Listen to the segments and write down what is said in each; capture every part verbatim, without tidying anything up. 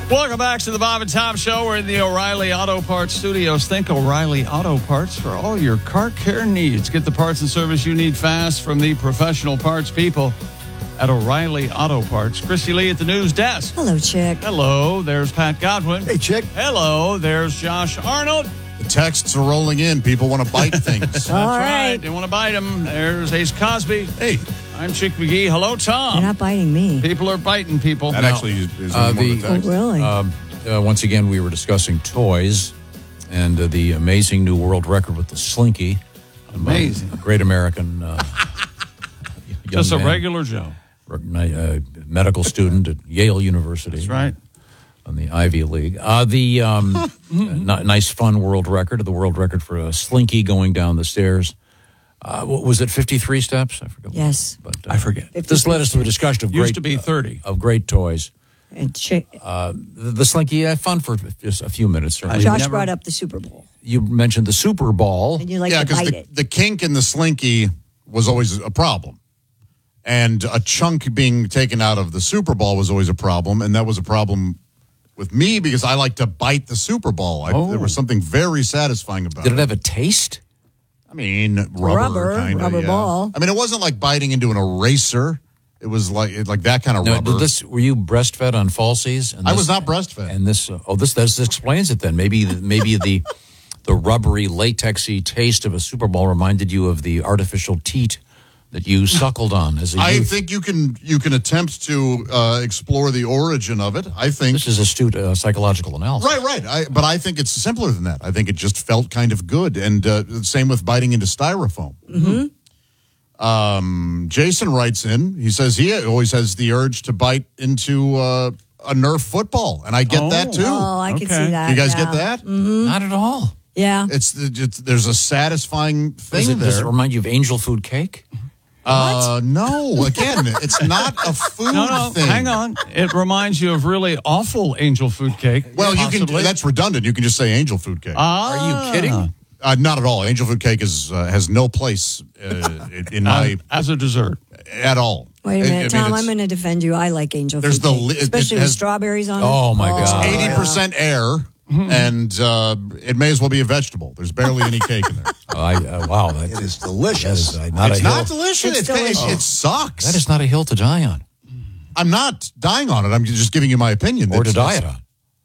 Welcome back to the Bob and Tom Show. We're in the O'Reilly Auto Parts studios. Think O'Reilly Auto Parts for all your car care needs. Get the parts and service you need fast from the professional parts people at O'Reilly Auto Parts. Christy Lee at the news desk. Hello, Chick. Hello, there's Pat Godwin. Hey, Chick. Hello, there's Josh Arnold. The texts are rolling in. People want to bite things. That's All right. right. They want to bite them. There's Ace Cosby. Hey. I'm Chick McGee. Hello, Tom. You're not biting me. People are biting people. That No. actually is, is Uh, one the- of the texts. Oh, really? Um, uh, once again, we were discussing toys and uh, the amazing new world record with the Slinky. Amazing. A great American uh, young Just a man, regular Joe. uh, medical student at Yale University. That's right. On the Ivy League. Uh, the um, uh, n- nice, fun world record, the world record for a Slinky going down the stairs. Uh, what was it, fifty-three steps? I forget. Yes. But, uh, I forget. This led us to a discussion of Used great, to be thirty. uh, of great toys. And Chick, Uh, the, the Slinky had fun for just a few minutes. Certainly. Josh never- brought up the Super Bowl, You mentioned the Super Bowl. and you like yeah, to because bite the, it. the kink in the Slinky was always a problem. And a chunk being taken out of the Super Bowl was always a problem. And that was a problem with me because I like to bite the Super Bowl. I, Oh. There was something very satisfying about Did it. it have a taste? I mean, rubber, Rubber, kinda, rubber yeah. ball. I mean, it wasn't like biting into an eraser. It was like like that kind of No, rubber. did this, were you breastfed on falsies? And I this- was not breastfed. And this, uh, oh, this, this explains it then. Maybe, maybe the, the rubbery, latexy taste of a Super Bowl reminded you of the artificial teat that you suckled on as a I youth. think you can you can attempt to uh, explore the origin of it. I think This is astute uh, psychological analysis. right, right. I, but I think it's simpler than that. I think it just felt kind of good, and uh, same with biting into styrofoam. Mm-hmm. Um, Jason writes in. He says he always has the urge to bite into uh, a Nerf football, and I get Oh. that too. Oh, I can Okay. see that. you guys yeah. get that? Not at all. Yeah. It's, it's there's a satisfying thing Does it, there. does it remind you of angel food cake? uh, no, again, it's not a food No, no, thing. hang on. It reminds you of really awful angel food cake. Well, you possibly. can. That's redundant. You can just say angel food cake. Ah. Are you kidding? Uh, not at all. Angel food cake is uh, has no place uh, in- in my As a dessert. at all. Wait a I- I minute, mean, Tom. it's I'm going to defend you. I like angel There's food the cake, li- it- it especially has- with strawberries on it. Oh, my God. eighty yeah. percent air, and uh, it may as well be a vegetable. There's barely any cake in there. Oh, I, uh, wow. That, It is that delicious. is uh, not It's a hill. not delicious. It's It's- delicious. It sucks. That is not a hill to die on I'm not dying on it. I'm just giving you my opinion. or to It's- diet on.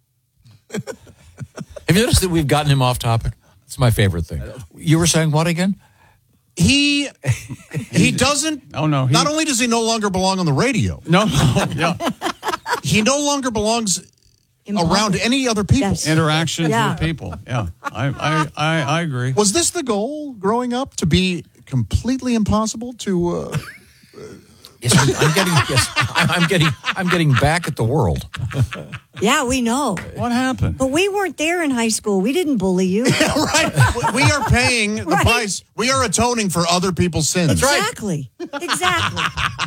Have you noticed that we've gotten him off topic? It's my favorite thing. You were saying what again? He he doesn't. Oh, no, he- not only does he no longer belong on the radio, No, no, yeah. he no longer belongs In around public. any other people. Yes. Interactions Yeah. with people. Yeah, I, I, I, I agree. Was this the goal growing up, to be completely impossible to? Uh, Yes, I'm, I'm getting. Yes, I'm I'm getting. I'm getting back at the world. Yeah, we know. What happened? But we weren't there in high school. We didn't bully you. right, we are paying the Right. price. We are atoning for other people's sins. Exactly. Exactly.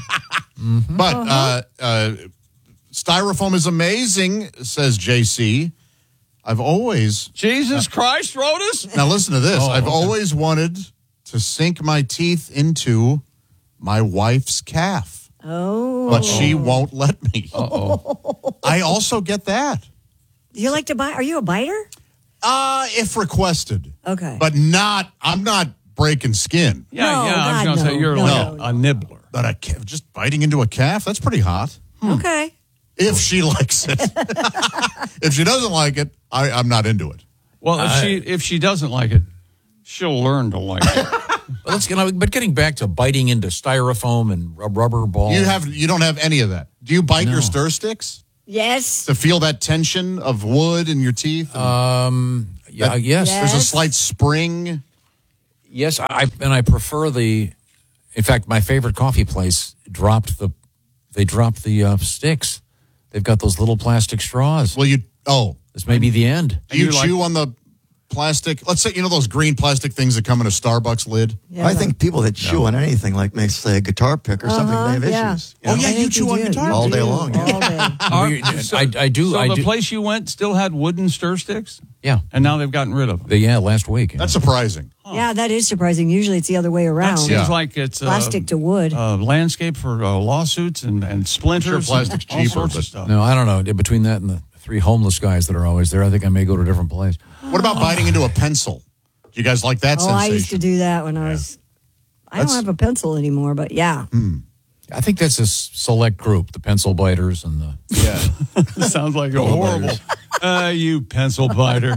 But uh, uh, styrofoam is amazing, says J C. I've always Jesus Christ wrote us? now listen to this. Oh, I've okay. always wanted to sink my teeth into my wife's calf, Oh. but she won't let me. Uh-oh. I also get that. Do you like to bite? Are you a biter? Uh, if requested. Okay. But not, I'm not breaking skin. Yeah, No, yeah. I was God, going to no. say you're No, like no, a, a nibbler. But a, ca- just biting into a calf, that's pretty hot. Okay. If she likes it. If she doesn't like it, I, I'm not into it. Well, if she if she doesn't like it, she'll learn to like it. But let's get. But getting back to biting into styrofoam and rub- rubber balls. You have you don't have any of that. Do you bite No. your stir sticks Yes. to feel that tension of wood in your teeth? Um. Yeah. That- yes. Yeah. There's a Yes. slight spring. Yes. I and I prefer the. In fact, my favorite coffee place dropped the. They dropped the uh, sticks. They've got those little plastic straws. Well, you oh, This may be the end. do you you like- chew on the plastic? Let's say you know those green plastic things that come in a Starbucks lid. Yeah, I think people that chew on anything, like make say a guitar pick or something, Uh-huh, they have yeah. issues. Oh, know? yeah, I you think chew on do. guitar You all day do. long, yeah. All day. Are- We- so, I, I do. So I the do. place you went still had wooden stir sticks, Yeah. and now they've gotten rid of them. The, yeah. Last week. That's surprising. Yeah, that is surprising. Usually it's the other way That around. seems Yeah. like it's uh, Plastic to wood. uh, landscape for uh, lawsuits and, and splinters. Sure, plastic's and all cheaper, sorts of but- stuff. No, I don't know. Between that and the three homeless guys that are always there. I think I may go to a different place. What about biting into a pencil? Do you guys like that Oh, sensation? I used to do that when I was. I That's- don't have a pencil anymore, but yeah. I think that's a s- select group, the pencil biters and the. Yeah. Sounds like a horrible. Uh, you pencil biter.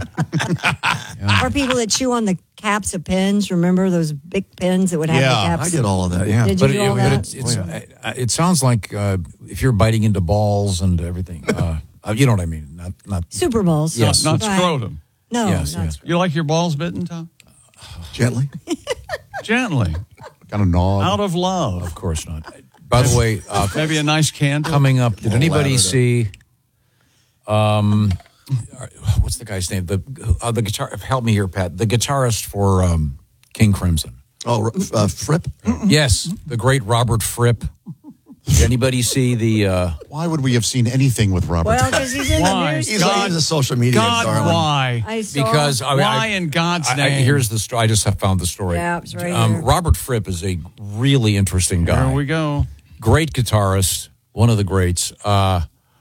Or people that chew on the caps of pens. Remember those big pens that would have Yeah, the caps? I did all of that. Yeah. Did you But, do it, all but that? it's, it's, uh, it sounds like uh, if you're biting into balls and everything, uh, uh, you know what I mean. Not not. Super Bowls. Yes. Not Right. scrotum. No, Yes, not yes. scrotum. You like your balls bitten, Tom? Gently. Gently, Kind of gnawed. out of love. Of course not. By the way, uh, Maybe a nice candle. coming up, did anybody lavender. see? Um, what's the guy's name? The uh, the guitar. Help me here, Pat. The guitarist for um, King Crimson. Oh, uh, Fripp. Yes, the great Robert Fripp. Did anybody see the? Uh, Why would we have seen anything with Robert? Well, because he's in Why? the news. He's, God- like, he's a social media God, darling. why? I saw. because I mean, Why I, in God's I- I- name? here's the story. I just have found the story. Yeah, it's right um, here. Robert Fripp is a really interesting guy. There we go. Great guitarist, one of the greats. Uh,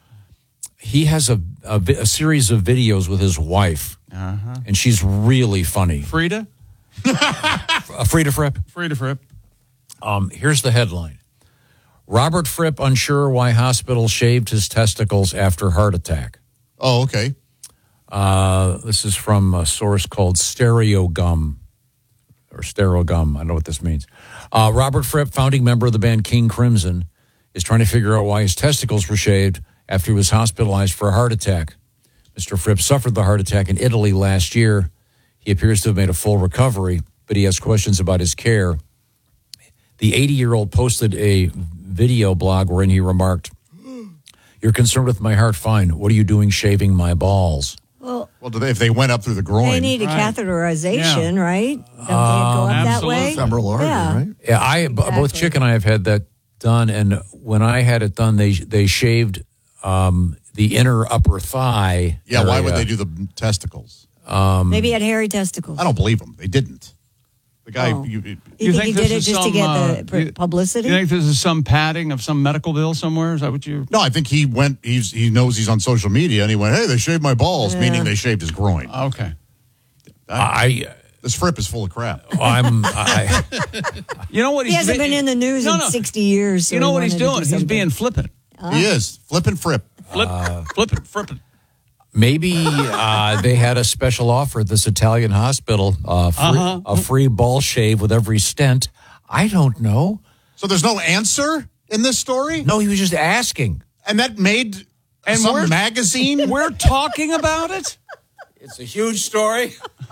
he has a, a, vi- a series of videos with his wife, Uh-huh. and she's really funny. Frida? Uh, Frida Fripp. Frida Fripp. Um, here's the headline. Robert Fripp unsure why hospital shaved his testicles after heart attack. Oh, okay. Uh, this is from a source called Stereogum, or Stereogum. I don't know what this means. Uh, Robert Fripp, founding member of the band King Crimson, is trying to figure out why his testicles were shaved after he was hospitalized for a heart attack. Mister Fripp suffered the heart attack in Italy last year. He appears to have made a full recovery, but he has questions about his care. The eighty-year-old posted a video blog wherein he remarked, "You're concerned with my heart? Fine. What are you doing shaving my balls?" Well, Well, do they, if they went up through the groin, they need a Right. catheterization, right? Don't they go Um, up that absolutely. way? Femoral artery, Yeah. right? Yeah, I b- both Exactly. Chick and I have had that done, and when I had it done, they they shaved um, the inner upper thigh. yeah, why would area. they do the testicles? Maybe he had hairy testicles. I don't believe them. They didn't. The guy, Oh. you, You, You think, think he this did it is just to some, get uh, the pr- you- publicity? You think this is some padding of some medical bill somewhere? Is that what you? no, I think he went. He's he knows he's on social media, and he went, "Hey, they shaved my balls," Yeah. meaning they shaved his groin. Okay. I This Fripp is full of crap. I'm I, You know what? he He's hasn't been in the news No, in no. sixty years. so You know he what he's wanted to do doing? He's something. being flippant. He is flipping Fripp. Flip, flipping, flipping. maybe uh, they had a special offer at this Italian hospital, uh, free, Uh-huh. a free ball shave with every stent. I don't know. So there's no answer in this story, No, he was just asking. and that made And some we're- magazine. We're talking about it. It's a huge story.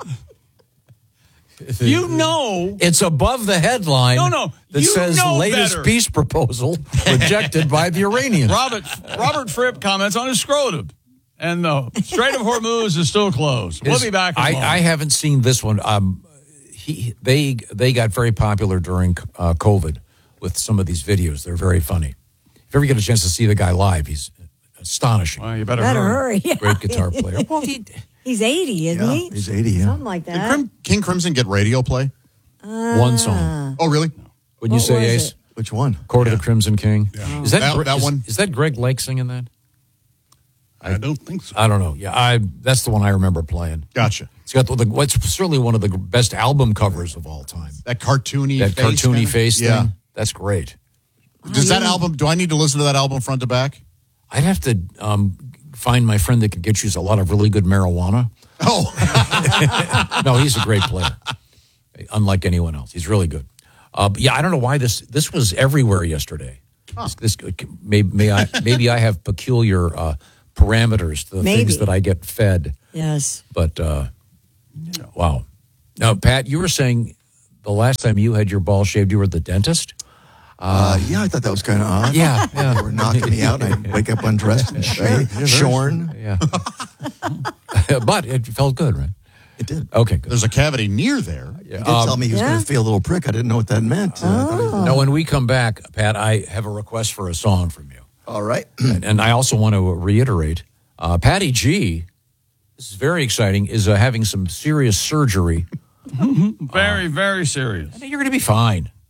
You know. It's above the headline. No, no, That you says know latest better. peace proposal rejected by the Iranians. Robert Robert Fripp comments on his scrotum, and the Strait of Hormuz is still closed. We'll Is- be back. In a I, moment. I haven't seen this one. Um, he they they got very popular during uh, COVID with some of these videos. They're very funny. If you ever get a chance to see the guy live, he's astonishing. Well, you better, Better hurry. hurry. Great guitar player. Well, he, He's eighty, isn't Yeah, he? he's eighty, yeah. Something like Did that. Crim- King Crimson get radio play? one song. Oh, really? When you What say was Ace, it? Which one? Court of the Crimson King. Is that, That- Gre- that is- one? Is that Greg Lake singing that? I don't think so. I don't know. Yeah, I that's the one I remember playing. Gotcha. It's got the, the what's certainly one of the best album covers of all time. That cartoony, That face cartoony kinda? face Yeah. thing. That's great. Does that album? Do I need to listen to that album front to back? I'd have to um, find my friend that can get you a lot of really good marijuana. Oh, No, he's a great player, unlike anyone else. He's really good. Uh, but yeah, I don't know why this this was everywhere yesterday. This, this may, may I maybe I have peculiar uh, parameters to the Maybe. things that I get fed. Yes. But uh, wow. Now, Pat, you were saying the last time you had your ball shaved, you were at the dentist. Uh, yeah, I thought that was kind of odd. Yeah, yeah. They were knocking me out, and I'd wake up undressed and shave, shorn. Yeah, but it felt good, right? It did. Okay, good. there's a cavity near there. He did tell me he was yeah. going to feel a little prick. I didn't know what that meant. Uh, I thought he was- Now, when we come back, Pat, I have a request for a song from you. All right. And, and I also want to reiterate, uh, Patty G, this is very exciting, is uh, having some serious surgery. Very, very serious. I think you're going to be fine.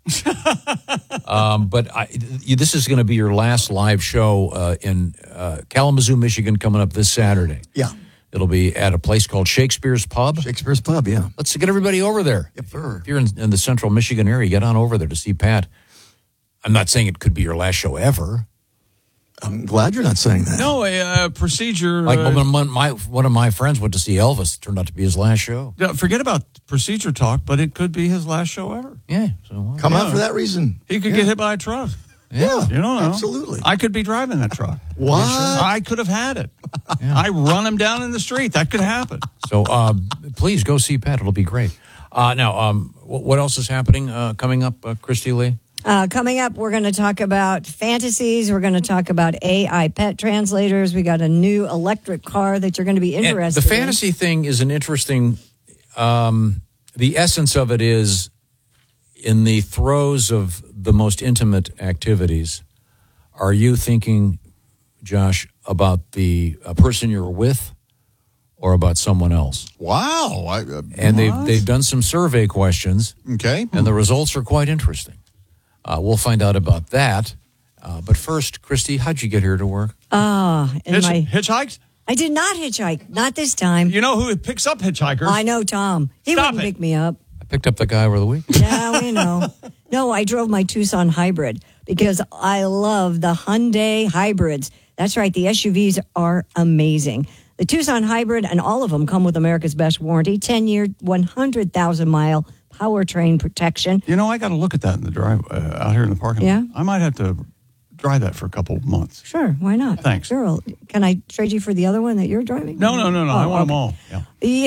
um, but I, this is going to be your last live show uh, in uh, Kalamazoo, Michigan, coming up this Saturday. Yeah. It'll be at a place called Shakespeare's Pub. Shakespeare's Pub, yeah. Let's get everybody over there. Yep, sir. If you're in, in the central Michigan area, get on over there to see Pat. I'm not saying it could be your last show ever. I'm glad you're not saying that. No, a uh, procedure. Like uh, when my, my one of my friends went to see Elvis. It turned out to be his last show. yeah, forget about procedure talk, but it could be his last show ever. Yeah. So well, Come Yeah. out for that reason. He could Yeah. get hit by a truck. Yeah, You don't know. absolutely. I could be driving that truck. What? I could have had it. I run him down in the street. That could happen. So uh, please go see Pat. It'll be great. Uh, now, um, wh- what else is happening uh, coming up, uh, Christy Lee? Uh, coming up, we're going to talk about fantasies. We're going to talk about A I pet translators. We got a new electric car that you're going to be And interested the fantasy thing is an interesting. Um, the essence of it is in the throes of the most intimate activities. Are you thinking, Josh, about the uh, person you're with, or about someone else? Wow. I, uh, And they've they've done some survey questions, okay. and the results are quite interesting. Uh, we'll find out about that. Uh, but first, Christy, how'd you get here to work? Ah, in Hitch, my, hitchhikes? I did not hitchhike. Not this time. You know who picks up hitchhikers? I know Tom. He Stop wouldn't it. pick me up. I picked up the guy over the week. Yeah, we know. No, I drove my Tucson hybrid because I love the Hyundai hybrids. That's right. The S U Vs are amazing. The Tucson hybrid and all of them come with America's best warranty, ten-year, one hundred thousand mile powertrain protection. You know, I got to look at that in the drive uh, out here in the parking Yeah? lot. I might have to drive that for a couple of months. Sure, why not? Thanks. Sure. Can I trade you for the other one that you're driving? No, no, no, no. Oh, I want okay. them all. Yeah.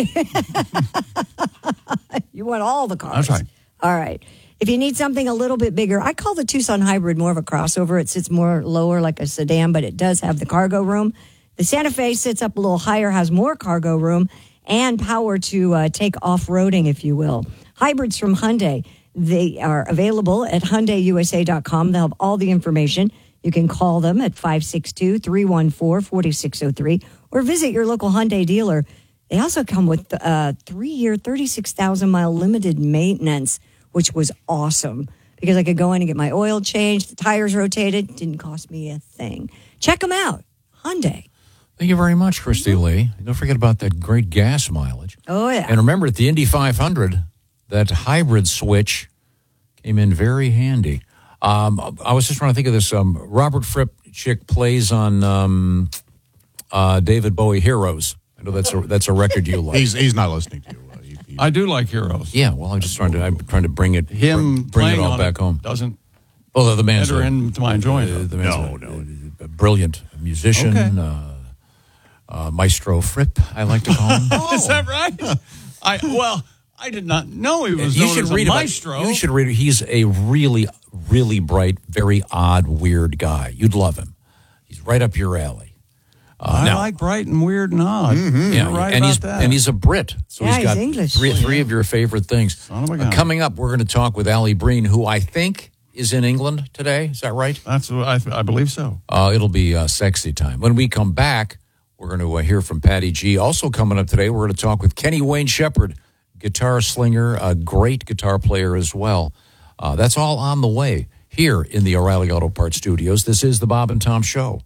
Yeah. You want all the cars. That's right. All right. If you need something a little bit bigger, I call the Tucson Hybrid more of a crossover. It sits more lower like a sedan, but it does have the cargo room. The Santa Fe sits up a little higher, has more cargo room and power to uh, take off-roading, if you will. Hybrids from Hyundai, they are available at Hyundai U S A dot com. They'll have all the information. You can call them at five six two, three one four, four six zero three or visit your local Hyundai dealer. They also come with a three-year, thirty-six thousand mile limited maintenance, which was awesome because I could go in and get my oil changed, the tires rotated. Didn't cost me a thing. Check them out. Hyundai. Thank you very much, Christy Lee. Don't forget about that great gas mileage. Oh, yeah. And remember, at the Indy five hundred, that hybrid switch came in very handy. Um, I was just trying to think of this. Um, Robert Fripp chick plays on um, uh, David Bowie Heroes. I know that's a, that's a record you like. He's he's not listening to you. Uh, he, he, I do like Heroes. Yeah, well, I'm just trying to I'm trying to bring it Him bring, bring it playing all on back home. doesn't Oh, the man's enter a, into my enjoyment. uh, the man's No, a, no. a brilliant musician. Okay. Uh, uh, Maestro Fripp, I like to call him. Is that right? I well, I did not know he was you known should as a read about- maestro. you should read. He's a really, really bright, very odd, weird guy. You'd love him. He's right up your alley. Uh, I now- like bright and weird and odd. Mm-hmm. Yeah, You're right and about he's that. and he's a Brit, so Yeah, he's he's got English. three three of your favorite things. Son of a Uh, gun. coming up, we're going to talk with Ali Breen, who I think is in England today. Is that right? That's what I, I believe so. Uh, it'll be uh, sexy time. When we come back, we're going to uh, hear from Patty G. Also coming up today, we're going to talk with Kenny Wayne Shepherd, guitar slinger, a great guitar player as well. Uh, that's all on the way here in the O'Reilly Auto Parts Studios. This is the Bob and Tom Show.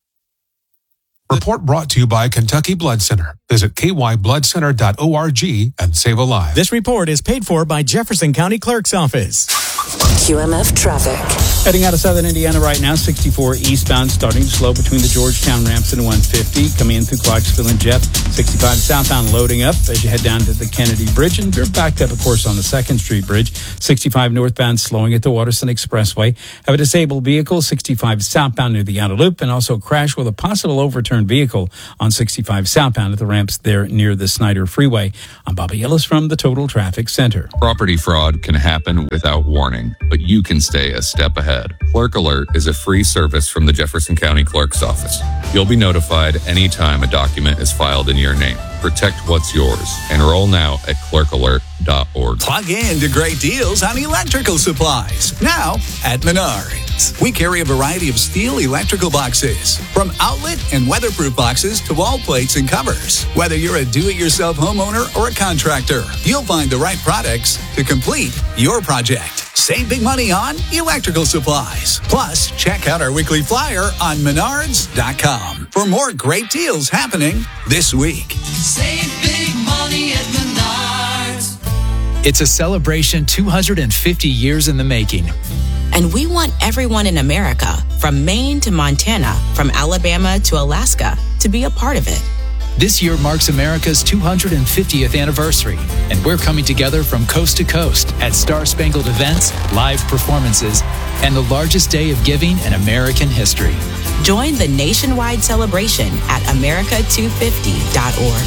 Report brought to you by Kentucky Blood Center. Visit k y blood center dot org and save a life. This report is paid for by Jefferson County Clerk's Office. Q M F traffic. Heading out of southern Indiana right now, sixty-four eastbound, starting to slow between the Georgetown ramps and one fifty. Coming in through Clarksville and Jeff. sixty-five southbound loading up as you head down to the Kennedy Bridge. And you're backed up, of course, on the second Street Bridge. sixty-five northbound slowing at the Waterson Expressway. Have a disabled vehicle, sixty-five southbound near the outer loop. And also a crash with a possible overturned vehicle on sixty-five southbound at the ramps there near the Snyder Freeway. I'm Bobby Ellis from the Total Traffic Center. Property fraud can happen without warning, but you can stay a step ahead. Clerk Alert is a free service from the Jefferson County Clerk's Office. You'll be notified anytime a document is filed in your name. Protect what's yours. Enroll now at clerk alert dot org. Plug in to great deals on electrical supplies. Now at Menards. We carry a variety of steel electrical boxes, from outlet and weatherproof boxes to wall plates and covers. Whether you're a do-it-yourself homeowner or a contractor, you'll find the right products to complete your project. Save big money on electrical supplies. Plus, check out our weekly flyer on menards dot com for more great deals happening this week. Save big money at Menards. It's a celebration two hundred fifty years in the making. And we want everyone in America, from Maine to Montana, from Alabama to Alaska, to be a part of it. This year marks America's two hundred fiftieth anniversary, and we're coming together from coast to coast at Star-Spangled events, live performances, and the largest day of giving in American history. Join the nationwide celebration at america two fifty dot org.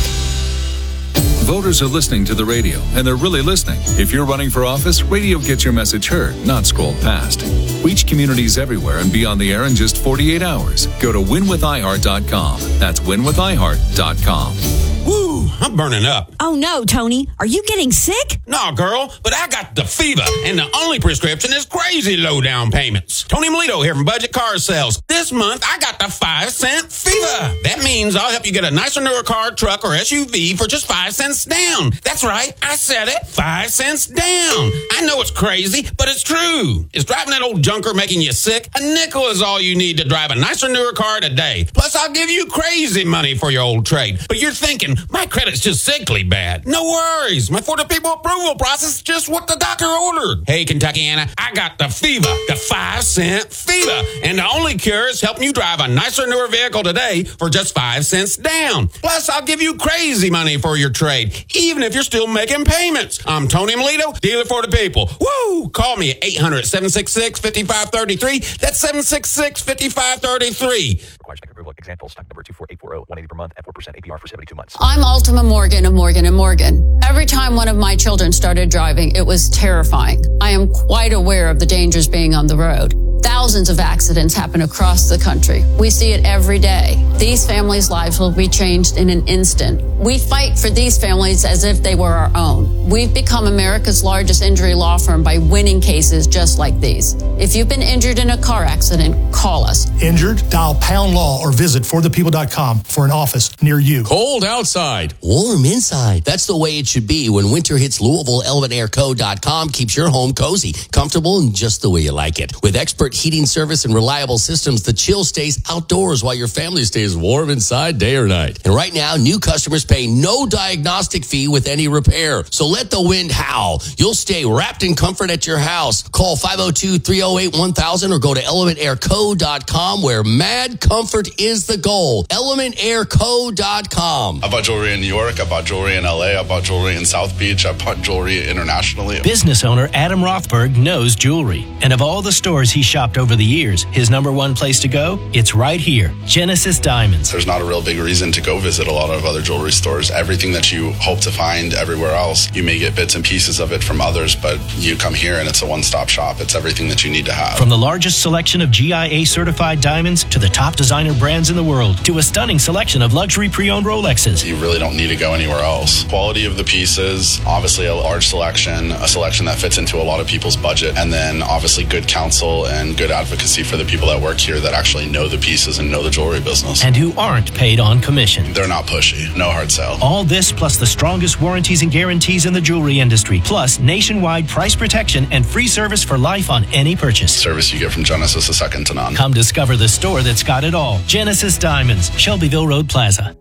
Voters are listening to the radio, and they're really listening. If you're running for office, radio gets your message heard, not scrolled past. Reach communities everywhere and be on the air in just forty-eight hours. Go to win with i heart dot com. That's win with i heart dot com. Woo, I'm burning up. Oh no, Tony, are you getting sick? No, girl, but I got the fever, and the only prescription is crazy low down payments. Tony Melito here from Budget Car Sales. This month, I got the five cent fever. That means I'll help you get a nicer, newer car, truck, or S U V for just five cents down. That's right, I said it, five cents down. I know it's crazy, but it's true. Is driving that old junker making you sick? A nickel is all you need to drive a nicer, newer car today. Plus, I'll give you crazy money for your old trade. But you're thinking, my credit's just sickly bad. No worries. My For the People approval process is just what the doctor ordered. Hey, Kentuckiana, I got the fever, the five cent fever. And the only cure is helping you drive a nicer, newer vehicle today for just five cents down. Plus, I'll give you crazy money for your trade, even if you're still making payments. I'm Tony Melito, dealer for the people. Woo! Call me at eight hundred, seven six six, five five three three. That's seven six six, five five three three. Requires bank approval. Example, stock number two four eight four zero, one eighty per month at four percent A P R for seventy-two months. I'm Ultima Morgan of Morgan and Morgan. Every time one of my children started driving, it was terrifying. I am quite aware of the dangers being on the road. Thousands of accidents happen across the country. We see it every day. These families' lives will be changed in an instant. We fight for these families as if they were our own. We've become America's largest injury law firm by winning cases just like these. If you've been injured in a car accident, call us. Injured? Dial pound law or visit for the people dot com for an office near you. Cold outside, warm inside. That's the way it should be when winter hits Louisville. element air co dot com keeps your home cozy, comfortable, and just the way you like it. With expert heating service and reliable systems, the chill stays outdoors while your family stays warm inside day or night. And right now, new customers pay no diagnostic fee with any repair. So let the wind howl. You'll stay wrapped in comfort at your house. Call five oh two, three oh eight, one thousand or go to element air co dot com where mad comfort is the goal. element air co dot com. I bought jewelry in New York. I bought jewelry in L A. I bought jewelry in South Beach. I bought jewelry internationally. Business owner Adam Rothberg knows jewelry. And of all the stores he shopped over the years, his number one place to go? It's right here, Genesis Diamonds. There's not a real big reason to go visit a lot of other jewelry stores. Everything that you hope to find everywhere else, you may get bits and pieces of it from others, but you come here and it's a one-stop shop. It's everything that you need to have. From the largest selection of G I A certified diamonds to the top designer brands in the world to a stunning selection of luxury pre-owned Rolexes. You really don't need to go anywhere else. Quality of the pieces, obviously a large selection, a selection that fits into a lot of people's budget, and then obviously good counsel and good advocacy for the people that work here that actually know the pieces and know the jewelry business. And who aren't paid on commission. They're not pushy. No hard sell. All this plus the strongest warranties and guarantees in the jewelry industry, plus nationwide price protection and free service for life on any purchase. Service you get from Genesis is second to none. Come discover the store that's got it all. Genesis Diamonds, Shelbyville Road Plaza.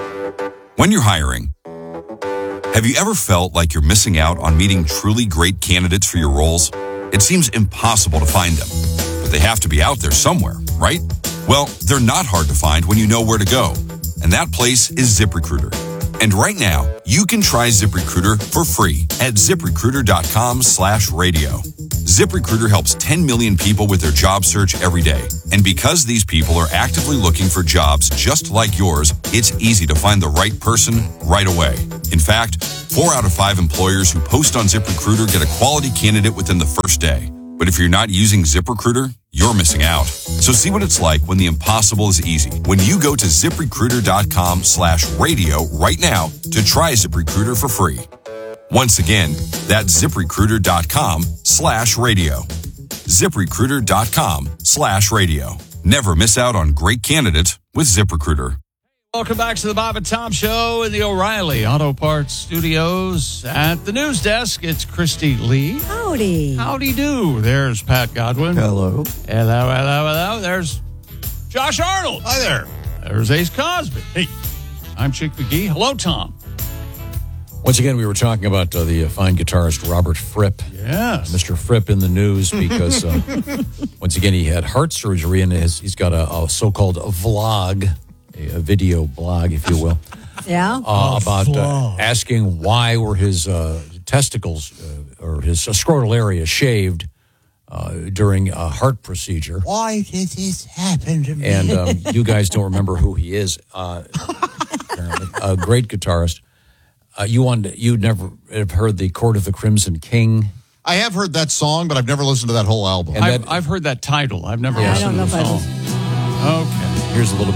When you're hiring, have you ever felt like you're missing out on meeting truly great candidates for your roles? It seems impossible to find them, but they have to be out there somewhere, right? Well, they're not hard to find when you know where to go, and that place is ZipRecruiter. And right now, you can try ZipRecruiter for free at ZipRecruiter.com slash radio. ZipRecruiter helps ten million people with their job search every day. And because these people are actively looking for jobs just like yours, it's easy to find the right person right away. In fact, four out of five employers who post on ZipRecruiter get a quality candidate within the first day. But if you're not using ZipRecruiter, you're missing out. So see what it's like when the impossible is easy. When you go to ZipRecruiter.com slash radio right now to try ZipRecruiter for free. Once again, that's ZipRecruiter.com slash radio. ZipRecruiter.com slash radio. Never miss out on great candidates with ZipRecruiter. Welcome back to the Bob and Tom Show in the O'Reilly Auto Parts Studios. At the news desk, it's Christy Lee. Howdy. Howdy do. There's Pat Godwin. Hello. Hello, hello, hello. There's Josh Arnold. Hi there. There's Ace Cosby. Hey, I'm Chick McGee. Hello, Tom. Once again, we were talking about uh, the uh, fine guitarist Robert Fripp. Yes. Mister Fripp in the news because, uh, once again, he had heart surgery and his, he's got a, a so-called vlog, a, a video blog, if you will. Yeah. Uh, about uh, asking why were his uh, testicles uh, or his uh, scrotal area shaved uh, during a heart procedure. Why did this happen to me? And um, you guys don't remember who he is. Uh, apparently, a great guitarist. Uh, you wanted, you'd never have heard the Court of the Crimson King. I have heard that song, but I've never listened to that whole album. I've, I've heard that title. I've never Yeah, listened I don't to know the if I song. Okay. Here's a little bit.